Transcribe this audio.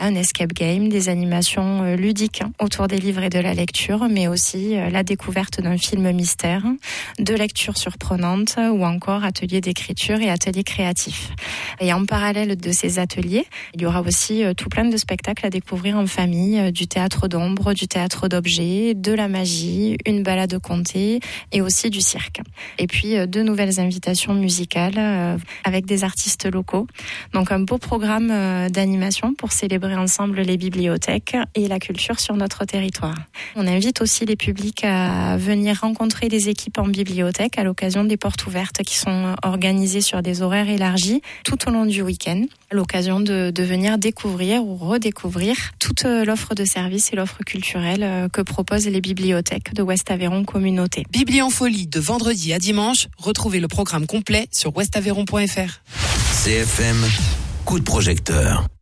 un escape game, des animations ludiques autour des livres et de la lecture, mais aussi la découverte d'un film mystère, de lecture surprenante ou encore ateliers d'écriture et ateliers créatifs. Et en parallèle de ces ateliers, il y aura aussi tout plein de spectacles à découvrir en famille, du théâtre d'ombre, du théâtre d'objets, de la magie, une balade contée et aussi du cirque. Et puis 2 nouvelles invitations musicales avec des artistes locaux. Donc un beau programme d'animation pour célébrer ensemble les bibliothèques et la culture sur notre territoire. On invite aussi les publics à venir rencontrer les équipes en bibliothèque à l'occasion des portes ouvertes qui sont organisées sur des horaires élargis tout au long du week-end. À l'occasion de venir découvrir ou redécouvrir toute l'offre de services et l'offre culturelle que proposent les bibliothèques de Ouest-Aveyron Communauté. Bibli en folie de vendredi à dimanche. Retrouvez le programme complet sur ouestaveyron.fr. CFM, coup de projecteur.